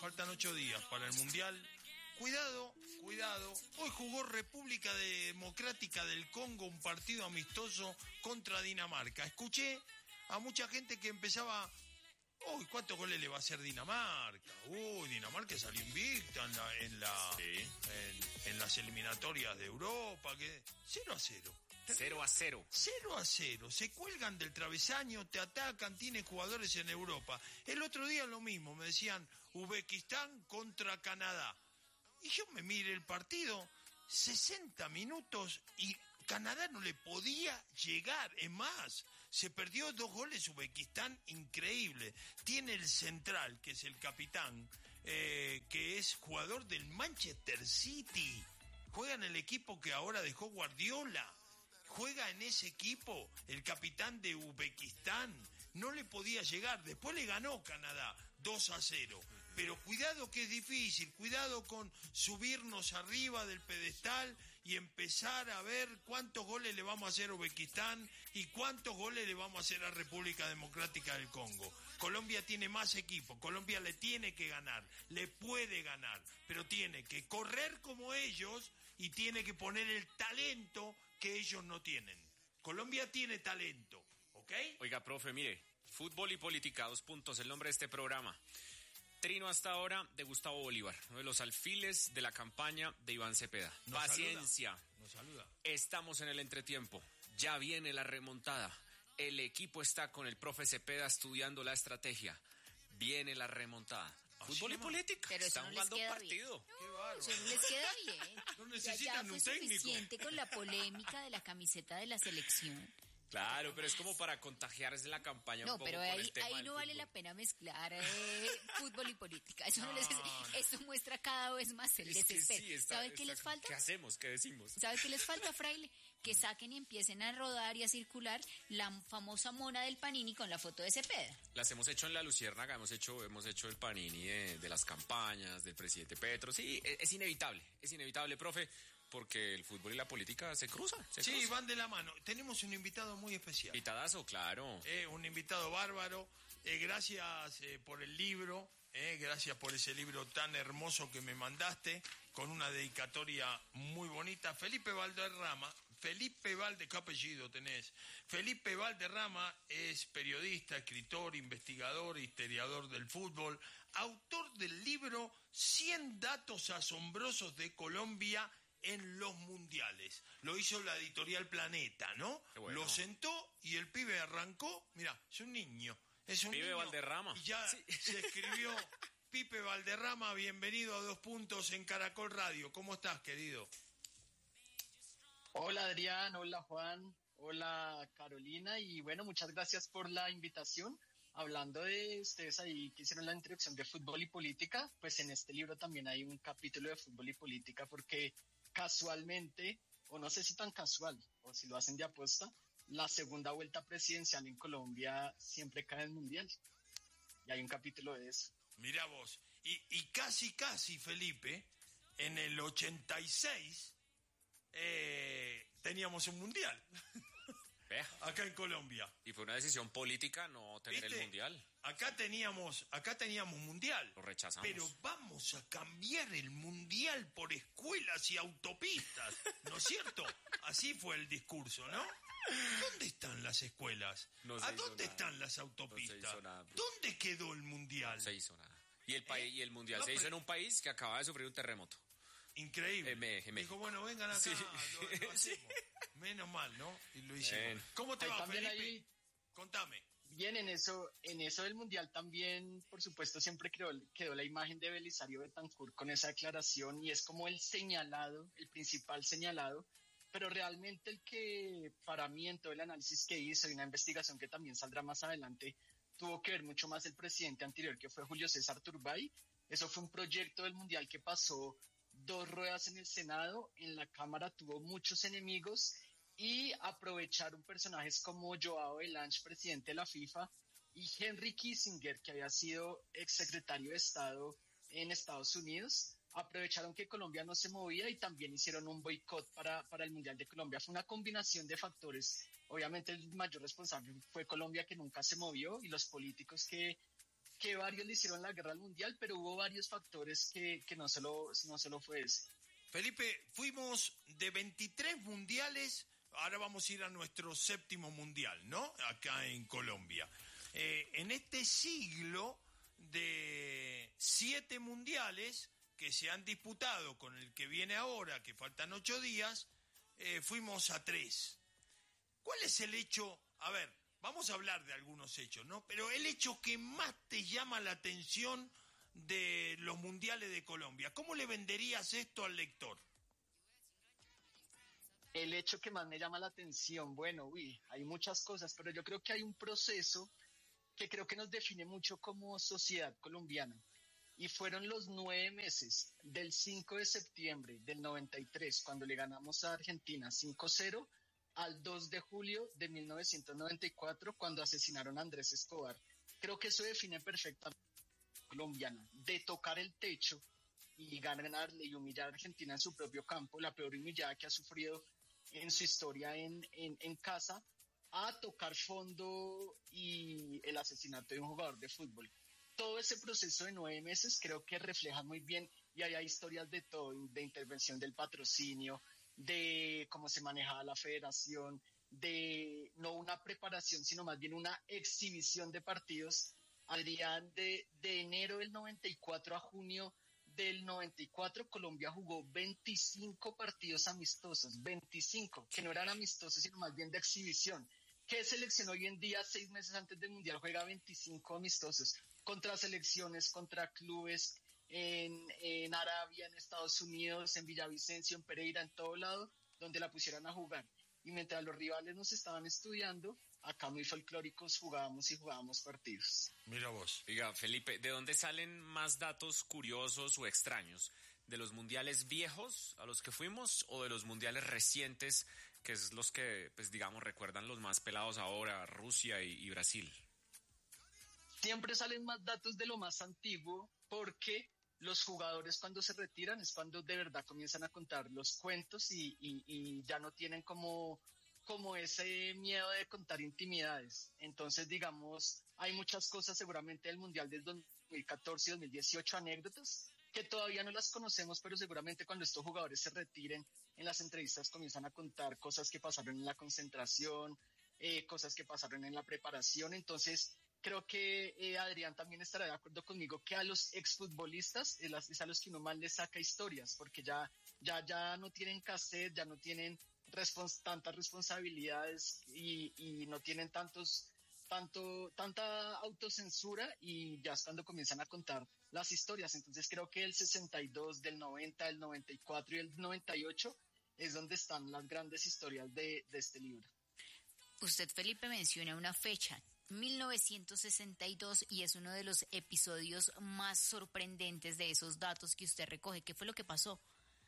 faltan 8 días para el Mundial. Cuidado. Hoy jugó República Democrática del Congo un partido amistoso contra Dinamarca. Escuché a mucha gente que empezaba... Uy, ¿cuántos goles le va a hacer Dinamarca? Uy, Dinamarca salió invicta en las eliminatorias de Europa. 0-0. 0-0. 0-0. Se cuelgan del travesaño, te atacan, tiene jugadores en Europa. El otro día lo mismo, me decían Uzbekistán contra Canadá. Y yo me miré el partido, 60 minutos y Canadá no le podía llegar. Es más, se perdió 2 goles Uzbekistán, increíble. Tiene el central, que es el capitán, que es jugador del Manchester City. Juega en el equipo que ahora dejó Guardiola. Juega en ese equipo, el capitán de Uzbekistán. No le podía llegar, después le ganó Canadá 2-0, pero cuidado que es difícil, cuidado con subirnos arriba del pedestal y empezar a ver cuántos goles le vamos a hacer a Uzbekistán y cuántos goles le vamos a hacer a República Democrática del Congo. Colombia tiene más equipo, Colombia le tiene que ganar, le puede ganar, pero tiene que correr como ellos y tiene que poner el talento que ellos no tienen. Colombia tiene talento. ¿Ok? Oiga, profe, mire, Fútbol y Política, 2 puntos, el nombre de este programa. Trino hasta ahora de Gustavo Bolívar, uno de los alfiles de la campaña de Iván Cepeda. Paciencia. Nos saluda. Estamos en el entretiempo, ya viene la remontada. El equipo está con el profe Cepeda estudiando la estrategia. Viene la remontada. Fútbol y política. Pero están jugando partido. No, eso no les queda bien. No necesitan un técnico. Suficiente con la polémica de la camiseta de la selección. Claro, pero es como para contagiarse la campaña un no, poco. Pero con el tema ahí no vale la pena mezclar fútbol y política. Eso eso muestra cada vez más el desespero. Sí, ¿Sabe qué les falta? ¿Qué hacemos? ¿Qué decimos? ¿Sabe qué les falta, Fraile? Que saquen y empiecen a rodar y a circular la famosa mona del Panini con la foto de Cepeda. Las hemos hecho en la Luciérnaga, hemos hecho el Panini de las campañas del presidente Petro. Sí, es inevitable, profe. Porque el fútbol y la política se cruzan. Sí, van de la mano. Tenemos un invitado muy especial. Invitadazo, claro. Un invitado bárbaro. Gracias por el libro. Gracias por ese libro tan hermoso que me mandaste, con una dedicatoria muy bonita. Felipe Valderrama. ¿Qué apellido tenés? Felipe Valderrama es periodista, escritor, investigador, historiador del fútbol, autor del libro 100 datos asombrosos de Colombia en los mundiales. Lo hizo la editorial Planeta, ¿no? Bueno. Lo sentó y el pibe arrancó. Mirá, es un niño. Pibe Valderrama. Y ya se escribió Pipe Valderrama. Bienvenido a 2 puntos en Caracol Radio. ¿Cómo estás, querido? Hola Adrián, hola Juan, hola Carolina y bueno, muchas gracias por la invitación. Hablando de ustedes ahí que hicieron la introducción de fútbol y política, pues en este libro también hay un capítulo de fútbol y política porque casualmente, o no sé si tan casual, o si lo hacen de apuesta, la segunda vuelta presidencial en Colombia siempre cae en el Mundial. Y hay un capítulo de eso. Mirá vos, y casi, Felipe, en el 86 teníamos un Mundial. Acá en Colombia. Y fue una decisión política no tener el Mundial. Acá teníamos Mundial. Lo rechazamos. Pero vamos a cambiar el Mundial por escuelas y autopistas, ¿no es cierto? Así fue el discurso, ¿no? ¿Dónde están las escuelas? ¿A dónde están las autopistas? No se hizo nada, ¿Dónde quedó el Mundial? No se hizo nada. Y el país y el Mundial se hizo en un país que acaba de sufrir un terremoto. Increíble. Dijo, bueno, vengan acá, sí. lo hacemos. Menos mal, ¿no? Y lo hicimos. ¿Cómo te va, Felipe? Contame. Bien, en eso del Mundial también, por supuesto, siempre quedó la imagen de Belisario Betancur con esa declaración y es como el principal señalado, pero realmente el que para mí en todo el análisis que hizo y una investigación que también saldrá más adelante, tuvo que ver mucho más el presidente anterior que fue Julio César Turbay. Eso fue un proyecto del Mundial que pasó 2 ruedas en el Senado, en la Cámara tuvo muchos enemigos y aprovecharon personajes como Joao Belange, presidente de la FIFA, y Henry Kissinger, que había sido exsecretario de Estado en Estados Unidos. Aprovecharon que Colombia no se movía y también hicieron un boicot para el Mundial de Colombia. Fue una combinación de factores. Obviamente el mayor responsable fue Colombia, que nunca se movió, y los políticos que que varios le hicieron la guerra al Mundial, pero hubo varios factores que no solo fue ese. Felipe, fuimos de 23 mundiales, ahora vamos a ir a nuestro 7º mundial, ¿no? Acá en Colombia. En este siglo de 7 mundiales que se han disputado con el que viene ahora, que faltan 8 días, fuimos a 3. ¿Cuál es el hecho? A ver, vamos a hablar de algunos hechos, ¿no? Pero el hecho que más te llama la atención de los mundiales de Colombia, ¿cómo le venderías esto al lector? El hecho que más me llama la atención, bueno, hay muchas cosas, pero yo creo que hay un proceso que creo que nos define mucho como sociedad colombiana. Y fueron los 9 meses del 5 de septiembre del 93, cuando le ganamos a Argentina 5-0, al 2 de julio de 1994, cuando asesinaron a Andrés Escobar. Creo que eso define perfectamente a la colombiana, de tocar el techo y ganarle y humillar a Argentina en su propio campo, la peor humillada que ha sufrido en su historia en casa, a tocar fondo y el asesinato de un jugador de fútbol. Todo ese proceso de 9 meses creo que refleja muy bien, y hay historias de todo, de intervención del patrocinio, de cómo se manejaba la federación, de no una preparación, sino más bien una exhibición de partidos. Adrián, de enero del 94 a junio del 94, Colombia jugó 25 partidos amistosos, 25, que no eran amistosos, sino más bien de exhibición. ¿Qué selección hoy en día, 6 meses antes del Mundial, juega 25 amistosos? Contra selecciones, contra clubes en Arabia, en Estados Unidos, en Villavicencio, en Pereira, en todo lado, donde la pusieran a jugar. Y mientras los rivales nos estaban estudiando, acá muy folclóricos jugábamos partidos. Mira vos. Oiga, Felipe, ¿de dónde salen más datos curiosos o extraños? ¿De los mundiales viejos a los que fuimos o de los mundiales recientes, que es los que, pues digamos, recuerdan los más pelados ahora, Rusia y Brasil? Siempre salen más datos de lo más antiguo, porque los jugadores cuando se retiran es cuando de verdad comienzan a contar los cuentos y ya no tienen como ese miedo de contar intimidades. Entonces, digamos, hay muchas cosas seguramente del Mundial del 2014 y 2018, anécdotas, que todavía no las conocemos, pero seguramente cuando estos jugadores se retiren, en las entrevistas comienzan a contar cosas que pasaron en la concentración, cosas que pasaron en la preparación. Entonces, creo que Adrián también estará de acuerdo conmigo que a los exfutbolistas es a los que uno más les saca historias, porque ya no tienen cassette, ya no tienen tantas responsabilidades y no tienen tanta autocensura, y ya es cuando comienzan a contar las historias. Entonces creo que el 62, del 90, del 94 y el 98 es donde están las grandes historias de este libro. Usted, Felipe, menciona una fecha, 1962, y es uno de los episodios más sorprendentes de esos datos que usted recoge. ¿Qué fue lo que pasó?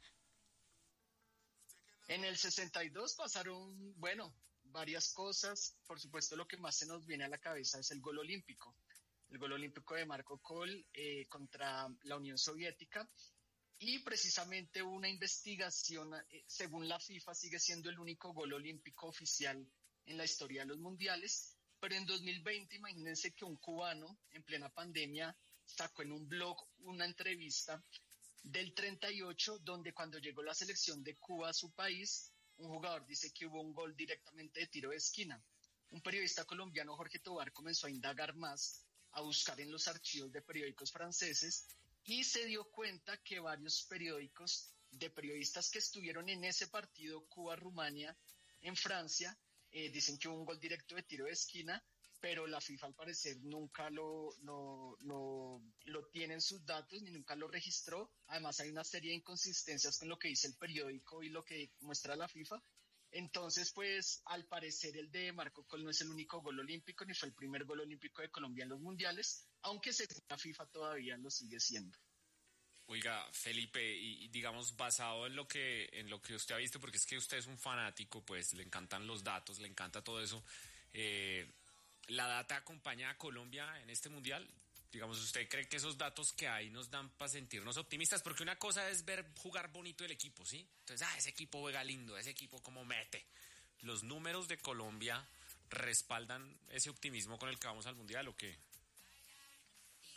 En el 62 pasaron, varias cosas. Por supuesto, lo que más se nos viene a la cabeza es el gol olímpico. El gol olímpico de Marco Kohl contra la Unión Soviética. Y precisamente una investigación, según la FIFA, sigue siendo el único gol olímpico oficial en la historia de los mundiales. Pero en 2020, imagínense que un cubano, en plena pandemia, sacó en un blog una entrevista del 38, donde cuando llegó la selección de Cuba a su país, un jugador dice que hubo un gol directamente de tiro de esquina. Un periodista colombiano, Jorge Tobar, comenzó a indagar más, a buscar en los archivos de periódicos franceses, y se dio cuenta que varios periódicos de periodistas que estuvieron en ese partido Cuba-Rumania en Francia dicen que hubo un gol directo de tiro de esquina, pero la FIFA al parecer nunca lo tiene en sus datos ni nunca lo registró. Además hay una serie de inconsistencias con lo que dice el periódico y lo que muestra la FIFA. Entonces, pues, al parecer el de Marco Kohl no es el único gol olímpico, ni fue el primer gol olímpico de Colombia en los mundiales, aunque según la FIFA todavía lo sigue siendo. Oiga, Felipe, y digamos, basado en lo que usted ha visto, porque es que usted es un fanático, pues le encantan los datos, le encanta todo eso, ¿la data acompaña a Colombia en este mundial? Digamos, ¿usted cree que esos datos que hay nos dan para sentirnos optimistas? Porque una cosa es ver jugar bonito el equipo, ¿sí? Entonces, ese equipo juega lindo, ese equipo como mete. ¿Los números de Colombia respaldan ese optimismo con el que vamos al mundial o qué?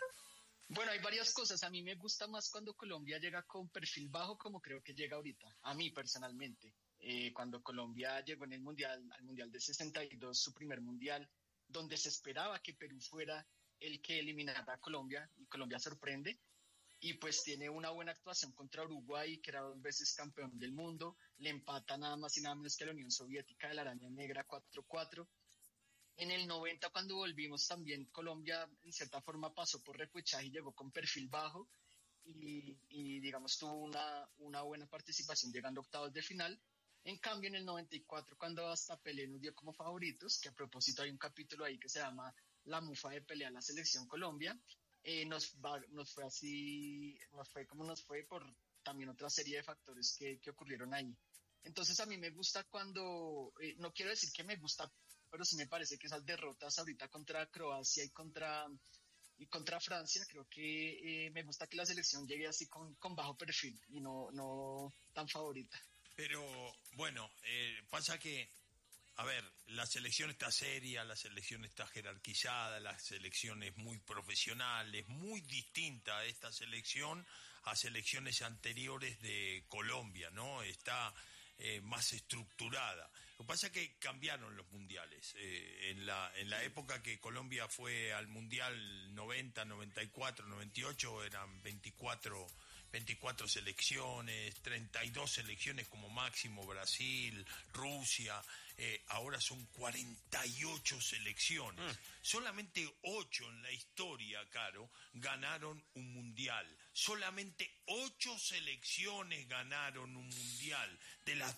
Bueno, hay varias cosas. A mí me gusta más cuando Colombia llega con perfil bajo, como creo que llega ahorita, a mí personalmente. Cuando Colombia llegó en el mundial, al Mundial de 62, su primer mundial, donde se esperaba que Perú fuera el que eliminara a Colombia, y Colombia sorprende, y pues tiene una buena actuación contra Uruguay, que era 2 veces campeón del mundo, le empata nada más y nada menos que a la Unión Soviética de la Araña Negra 4-4. En el 90, cuando volvimos también, Colombia en cierta forma pasó por repechaje y llegó con perfil bajo y digamos tuvo una buena participación llegando a octavos de final. En cambio, en el 94, cuando hasta Pelé nos dio como favoritos, que a propósito hay un capítulo ahí que se llama La mufa de Pelé a la selección Colombia, nos fue así, nos fue como nos fue por también otra serie de factores que ocurrieron ahí. Entonces a mí me gusta cuando, no quiero decir que me gusta, pero sí me parece que esas derrotas ahorita contra Croacia y contra Francia, creo que me gusta que la selección llegue así con bajo perfil y no tan favorita. Pero bueno, pasa que, a ver, la selección está seria, la selección está jerarquizada, la selección es muy profesional, es muy distinta esta selección a selecciones anteriores de Colombia, ¿no? Está más estructurada. Lo que pasa es que cambiaron los mundiales. En la época que Colombia fue al mundial 90, 94, 98 eran 24 selecciones, 32 selecciones como máximo, Brasil, Rusia, ahora son 48 selecciones. Solamente 8 en la historia, Caro, ganaron un mundial. Solamente 8 selecciones ganaron un mundial. De las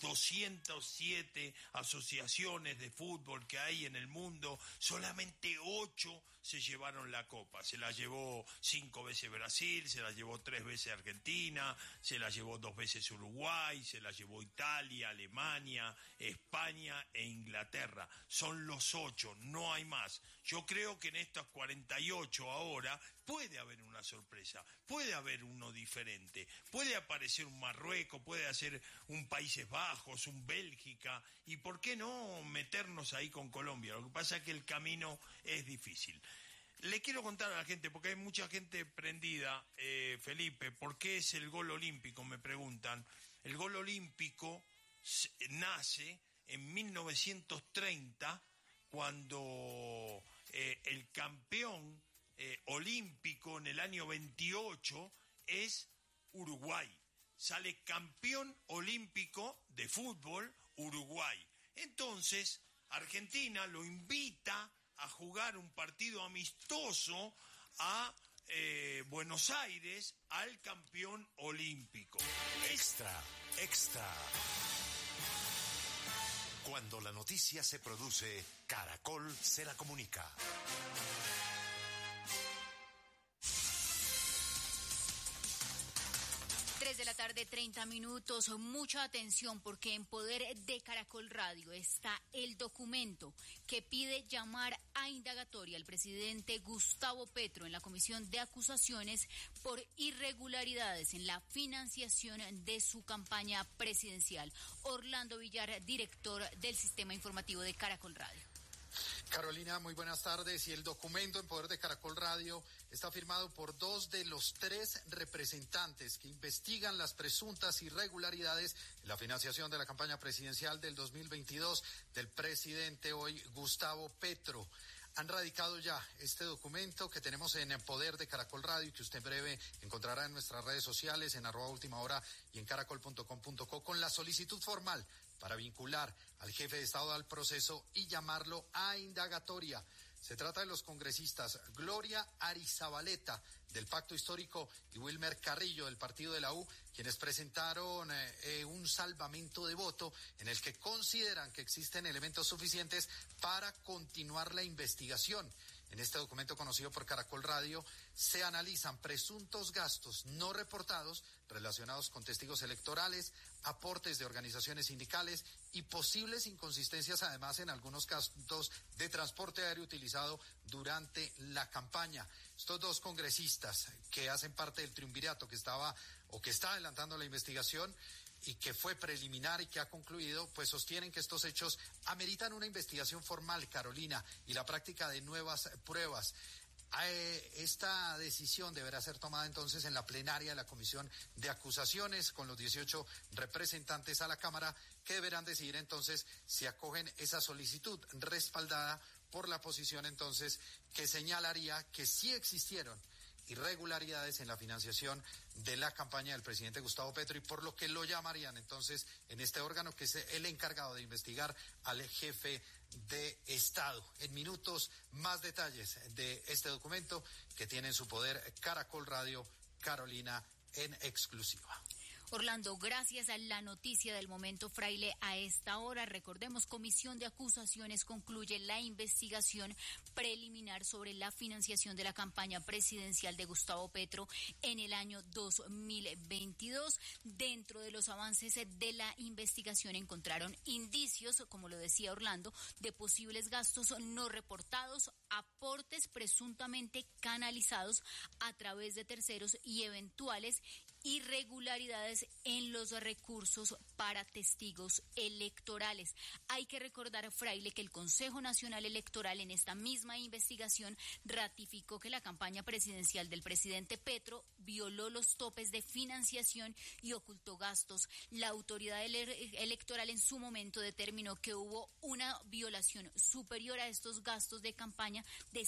207 asociaciones de fútbol que hay en el mundo, solamente 8 se llevaron la copa. Se la llevó 5 veces Brasil, se la llevó 3 veces Argentina, se la llevó 2 veces Uruguay, se la llevó Italia, Alemania, España e Inglaterra. Son los 8, no hay más. Yo creo que en estas 48 ahora puede haber una sorpresa, puede haber uno diferente, puede aparecer un Marruecos, puede ser un Países Bajos, un Bélgica, y por qué no meternos ahí con Colombia. Lo que pasa es que el camino es difícil. Le quiero contar a la gente, porque hay mucha gente prendida, Felipe, ¿por qué es el gol olímpico? Me preguntan. El gol olímpico nace en 1930, cuando el campeón olímpico en el año 28 es Uruguay. Sale campeón olímpico de fútbol Uruguay. Entonces, Argentina lo invita a jugar un partido amistoso a Buenos Aires, al campeón olímpico. Extra. Cuando la noticia se produce, Caracol se la comunica. 3 de la tarde, 30 minutos. Mucha atención, porque en poder de Caracol Radio está el documento que pide llamar a indagatoria al presidente Gustavo Petro en la Comisión de Acusaciones por irregularidades en la financiación de su campaña presidencial. Orlando Villar, director del Sistema Informativo de Caracol Radio. Carolina, muy buenas tardes. Y el documento en poder de Caracol Radio está firmado por 2 de los 3 representantes que investigan las presuntas irregularidades en la financiación de la campaña presidencial del 2022 del presidente hoy, Gustavo Petro. Han radicado ya este documento que tenemos en el poder de Caracol Radio y que usted en breve encontrará en nuestras redes sociales, en @ultimahora y en caracol.com.co, con la solicitud formal para vincular al jefe de Estado al proceso y llamarlo a indagatoria. Se trata de los congresistas Gloria Arizabaleta, del Pacto Histórico, y Wilmer Carrillo, del Partido de la U, quienes presentaron un salvamento de voto en el que consideran que existen elementos suficientes para continuar la investigación. En este documento conocido por Caracol Radio se analizan presuntos gastos no reportados relacionados con testigos electorales, aportes de organizaciones sindicales y posibles inconsistencias, además, en algunos casos de transporte aéreo utilizado durante la campaña. Estos 2 congresistas que hacen parte del triunvirato que está adelantando la investigación y que fue preliminar y que ha concluido, pues sostienen que estos hechos ameritan una investigación formal, Carolina, y la práctica de nuevas pruebas. Esta decisión deberá ser tomada entonces en la plenaria de la Comisión de Acusaciones con los 18 representantes a la Cámara que deberán decidir entonces si acogen esa solicitud respaldada por la posición entonces que señalaría que sí existieron irregularidades en la financiación de la campaña del presidente Gustavo Petro y por lo que lo llamarían entonces en este órgano que es el encargado de investigar al jefe de Estado. En minutos más detalles de este documento que tiene en su poder Caracol Radio, Carolina, en exclusiva. Orlando, gracias a la noticia del momento, Fraile. A esta hora, recordemos, Comisión de Acusaciones concluye la investigación preliminar sobre la financiación de la campaña presidencial de Gustavo Petro en el año 2022. Dentro de los avances de la investigación encontraron indicios, como lo decía Orlando, de posibles gastos no reportados, aportes presuntamente canalizados a través de terceros y eventuales irregularidades en los recursos para testigos electorales. Hay que recordar, Fraile, que el Consejo Nacional Electoral en esta misma investigación ratificó que la campaña presidencial del presidente Petro violó los topes de financiación y ocultó gastos. La autoridad electoral en su momento determinó que hubo una violación superior a estos gastos de campaña de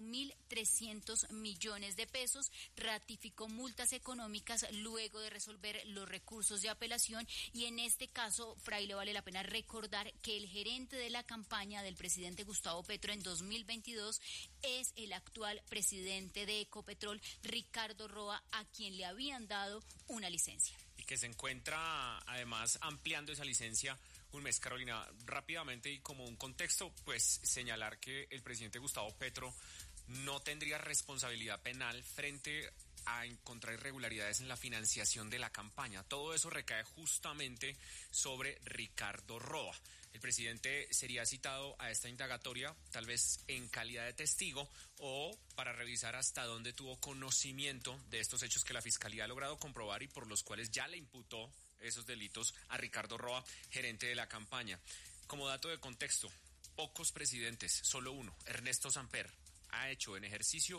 5.300 millones de pesos, ratificó multas económicas luego de resolver los recursos de apelación y en este caso, Fraile, vale la pena recordar que el gerente de la campaña del presidente Gustavo Petro en 2022 es el actual presidente de Ecopetrol, Ricardo Roa, a quien le habían dado una licencia. Y que se encuentra además ampliando esa licencia un mes. Carolina, rápidamente y como un contexto, pues señalar que el presidente Gustavo Petro no tendría responsabilidad penal frente a encontrar irregularidades en la financiación de la campaña. Todo eso recae justamente sobre Ricardo Roa. El presidente sería citado a esta indagatoria, tal vez en calidad de testigo o para revisar hasta dónde tuvo conocimiento de estos hechos que la Fiscalía ha logrado comprobar y por los cuales ya le imputó esos delitos a Ricardo Roa, gerente de la campaña. Como dato de contexto, pocos presidentes, solo uno, Ernesto Samper, ha hecho en ejercicio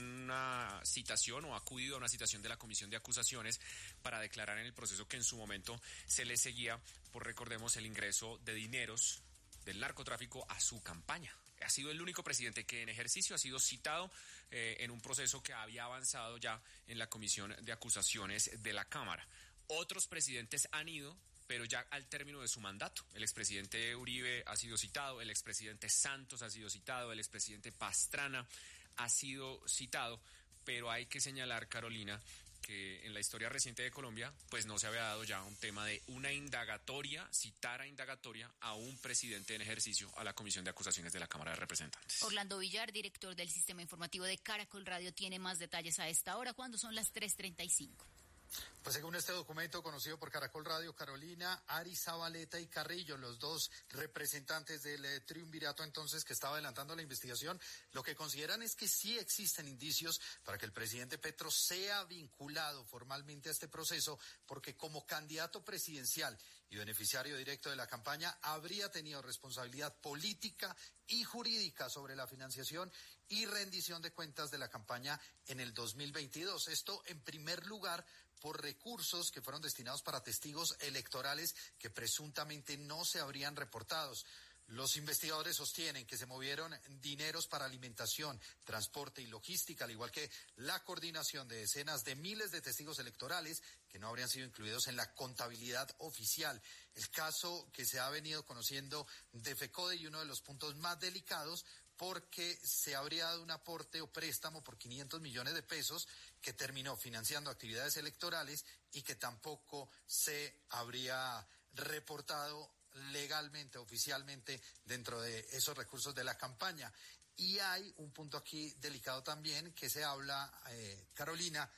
una citación o ha acudido a una citación de la Comisión de Acusaciones para declarar en el proceso que en su momento se le seguía por, recordemos, el ingreso de dineros del narcotráfico a su campaña. Ha sido el único presidente que en ejercicio ha sido citado en un proceso que había avanzado ya en la Comisión de Acusaciones de la Cámara. Otros presidentes han ido, pero ya al término de su mandato. El expresidente Uribe ha sido citado, el expresidente Santos ha sido citado, el expresidente Pastrana ha sido citado, pero hay que señalar, Carolina, que en la historia reciente de Colombia, pues no se había dado ya un tema de una indagatoria, citar a indagatoria a un presidente en ejercicio a la Comisión de Acusaciones de la Cámara de Representantes. Orlando Villar, director del Sistema Informativo de Caracol Radio, tiene más detalles a esta hora, cuando son las 3:35. Pues según este documento conocido por Caracol Radio, Carolina, Ari Zabaleta y Carrillo, los dos representantes del triunvirato entonces que estaba adelantando la investigación, lo que consideran es que sí existen indicios para que el presidente Petro sea vinculado formalmente a este proceso, porque como candidato presidencial y beneficiario directo de la campaña habría tenido responsabilidad política y jurídica sobre la financiación y rendición de cuentas de la campaña en el 2022. Esto en primer lugar por recursos que fueron destinados para testigos electorales que presuntamente no se habrían reportados. Los investigadores sostienen que se movieron dineros para alimentación, transporte y logística, al igual que la coordinación de decenas de miles de testigos electorales que no habrían sido incluidos en la contabilidad oficial. El caso que se ha venido conociendo de FECODE y uno de los puntos más delicados, porque se habría dado un aporte o préstamo por 500 millones de pesos que terminó financiando actividades electorales y que tampoco se habría reportado legalmente, oficialmente, dentro de esos recursos de la campaña. Y hay un punto aquí delicado también que se habla, Carolina,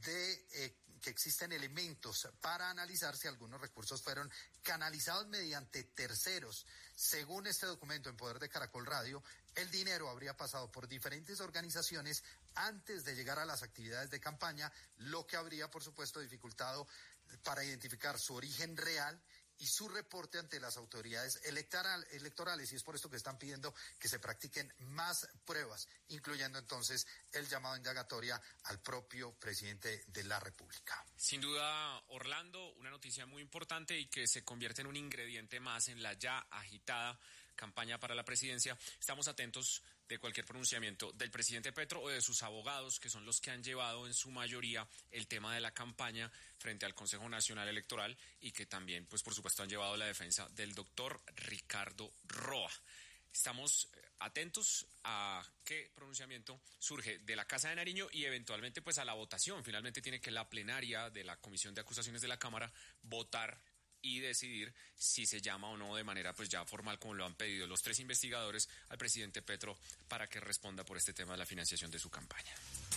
de que existen elementos para analizar si algunos recursos fueron canalizados mediante terceros. Según este documento en poder de Caracol Radio, el dinero habría pasado por diferentes organizaciones antes de llegar a las actividades de campaña, lo que habría, por supuesto, dificultado para identificar su origen real y su reporte ante las autoridades electorales, y es por esto que están pidiendo que se practiquen más pruebas, incluyendo entonces el llamado a indagatoria al propio presidente de la República. Sin duda, Orlando, una noticia muy importante y que se convierte en un ingrediente más en la ya agitada campaña para la presidencia. Estamos atentos de cualquier pronunciamiento del presidente Petro o de sus abogados, que son los que han llevado en su mayoría el tema de la campaña frente al Consejo Nacional Electoral y que también, pues por supuesto, han llevado la defensa del doctor Ricardo Roa. Estamos atentos a qué pronunciamiento surge de la Casa de Nariño y eventualmente pues a la votación. Finalmente tiene que la plenaria de la Comisión de Acusaciones de la Cámara votar y decidir si se llama o no de manera pues ya formal, como lo han pedido los 3 investigadores, al presidente Petro para que responda por este tema de la financiación de su campaña.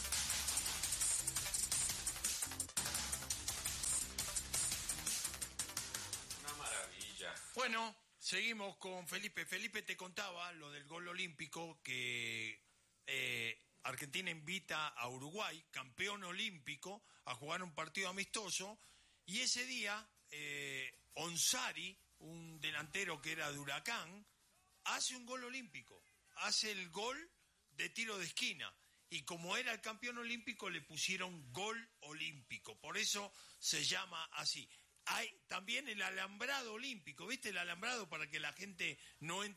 Una maravilla. Bueno, seguimos con Felipe. Felipe, te contaba lo del gol olímpico, que Argentina invita a Uruguay, campeón olímpico, a jugar un partido amistoso, y ese día Onsari, un delantero que era de Huracán, hace un gol olímpico, hace el gol de tiro de esquina, y como era el campeón olímpico le pusieron gol olímpico, por eso se llama así. Hay también el alambrado olímpico, ¿viste? El alambrado para que la gente no entre